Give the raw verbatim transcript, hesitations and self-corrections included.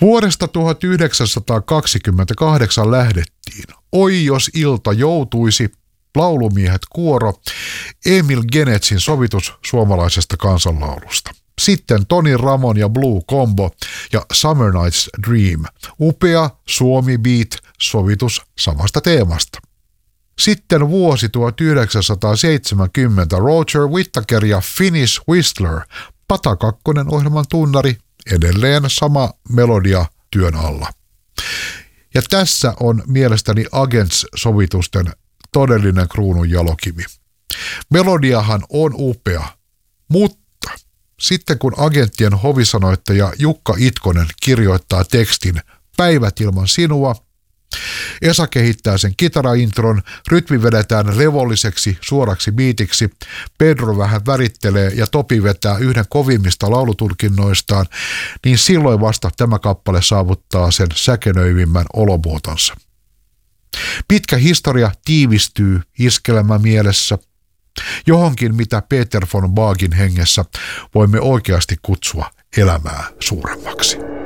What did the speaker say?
Vuodesta tuhatyhdeksänsataakaksikymmentäkahdeksan lähdettiin. Oi jos ilta joutuisi, laulumiehet kuoro, Emil Genetsin sovitus suomalaisesta kansanlaulusta. Sitten Toni Ramon ja Blue Combo ja Summer Night's Dream, upea Suomi Beat sovitus samasta teemasta. Sitten vuosi tuhatyhdeksänsataaseitsemänkymmentä Roger Whittaker ja Finnish Whistler, Pata kakkonen ohjelman tunnari, edelleen sama melodia työn alla. Ja tässä on mielestäni Agents-sovitusten todellinen kruunun jalokivi. Melodiahan on upea, mutta sitten kun Agenttien hovisanoittaja Jukka Itkonen kirjoittaa tekstin Päivät ilman sinua, Esa kehittää sen kitaraintron, rytmi vedetään revolliseksi suoraksi biitiksi, Pedro vähän värittelee ja Topi vetää yhden kovimmista laulutulkinnoistaan, niin silloin vasta tämä kappale saavuttaa sen säkenöivimmän olomuotonsa. Pitkä historia tiivistyy iskelmä mielessä, johonkin mitä Peter von Bagin hengessä voimme oikeasti kutsua elämää suuremmaksi.